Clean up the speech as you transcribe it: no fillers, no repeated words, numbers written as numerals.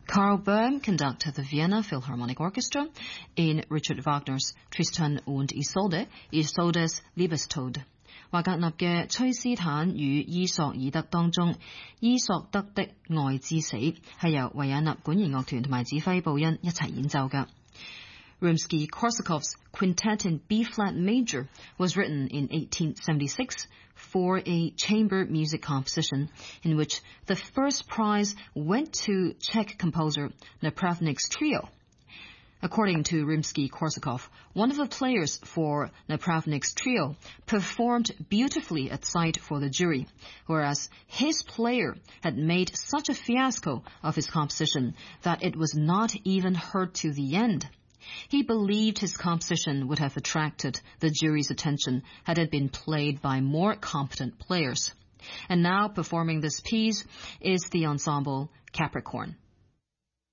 Karl Böhm conducted the Vienna Philharmonic Orchestra in Richard Wagner's Tristan und Isolde, Isoldes Liebestod. 華格納嘅崔斯坦與伊索爾德當中，伊索德的愛之死係由維也納管弦樂團同埋指揮布恩一齊演奏嘅。Rimsky-Korsakov's Quintet in B-flat major was written in 1876 for a chamber music composition in which the first prize went to Czech composer Napravnik's trio. According to Rimsky-Korsakov, one of the players for Napravnik's trio performed beautifully at sight for the jury, whereas his player had made such a fiasco of his composition that it was not even heard to the end. He believed his composition would have attracted the jury's attention had it been played by more competent players. And now performing this piece is the ensemble Capricorn.